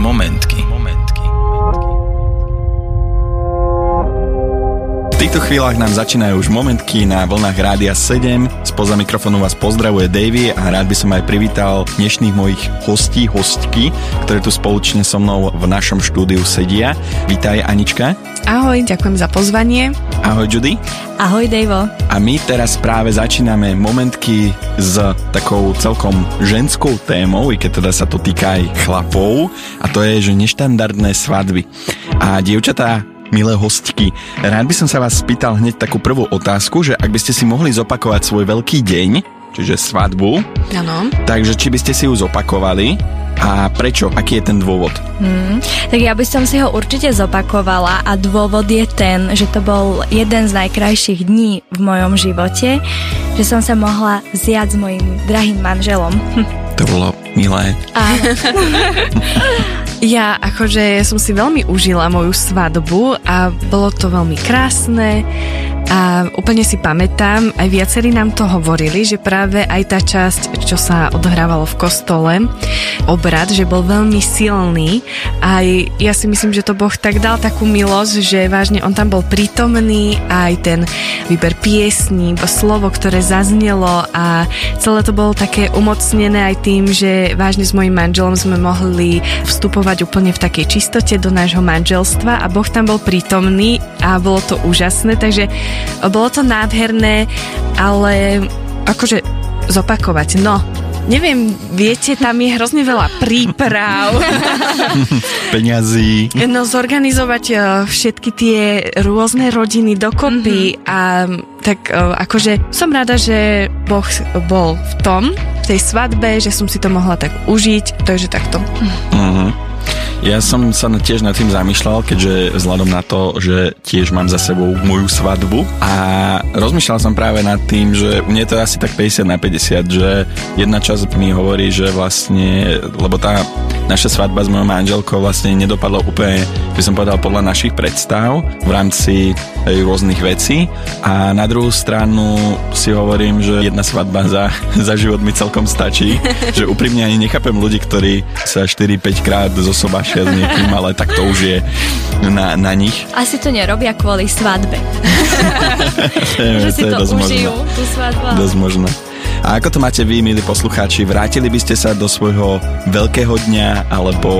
Momentky. V týchto chvíľach nám začínajú už momentky na vlnách Rádia 7. Spoza mikrofónu vás pozdravuje Davy a rád by som aj privítal dnešných mojich hostky, ktoré tu spoločne so mnou v našom štúdiu sedia. Vítaj Anička. Ahoj, ďakujem za pozvanie. Ahoj Judy. Ahoj Davo. A my teraz práve začíname momentky s takou celkom ženskou témou, i keď teda sa to týka aj chlapov, a to je, že neštandardné svadby. A dievčatá, milé hostky, rád by som sa vás spýtal hneď takú prvú otázku, že ak by ste si mohli zopakovať svoj veľký deň, čiže svadbu, áno, takže či by ste si ju zopakovali a prečo? Aký je ten dôvod? Tak ja by som si ho určite zopakovala a dôvod je ten, že to bol jeden z najkrajších dní v mojom živote, že som sa mohla zjať s mojím drahým manželom. To bolo milé. Ja akože som si veľmi užila moju svadbu a bolo to veľmi krásne a úplne si pamätám, aj viacerí nám to hovorili, že práve aj tá časť, čo sa odohrávalo v kostole, obrad, že bol veľmi silný a ja si myslím, že to Boh tak dal takú milosť, že vážne on tam bol prítomný a aj ten výber piesní, slovo, ktoré zaznelo a celé to bolo také umocnené aj tým, že vážne s mojím manželom sme mohli vstupovať úplne v takej čistote do nášho manželstva a Boh tam bol prítomný a bolo to úžasné, takže bolo to nádherné, ale akože zopakovať, no neviem, viete, tam je hrozne veľa príprav. Peňazí. No, zorganizovať všetky tie rôzne rodiny dokopy a tak akože som rada, že Boh bol v tej svadbe, že som si to mohla tak užiť, takže takto. Ja som sa tiež nad tým zamýšľal, keďže vzhľadom na to, že tiež mám za sebou moju svadbu a rozmýšľal som práve nad tým, že mne to je asi tak 50/50, že jedna časť mi hovorí, že vlastne, lebo tá naša svadba s mojou manželkou vlastne nedopadla úplne, by som povedal, podľa našich predstav v rámci rôznych vecí a na druhú stranu si hovorím, že jedna svadba za život mi celkom stačí, že úprimne ani nechápem ľudí, ktorí sa 4-5 krát zosobášia s niekým, ale tak to už je na nich. Asi to nerobia kvôli svadbe. Že si to užijú, tú svadbu. Dosť možno. A ako to máte vy, milí poslucháči? Vrátili by ste sa do svojho veľkého dňa, alebo